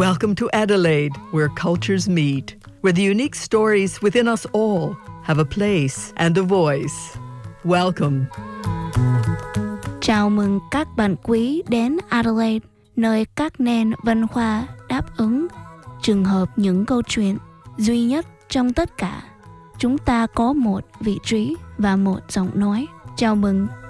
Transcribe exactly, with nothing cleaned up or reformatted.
Welcome to Adelaide, where cultures meet, where the unique stories within us all have a place and a voice. Welcome. Chào mừng các bạn quý đến Adelaide, nơi các nền văn hóa đáp ứng trường hợp những câu chuyện duy nhất trong tất cả. Chúng ta có một vị trí và một giọng nói. Chào mừng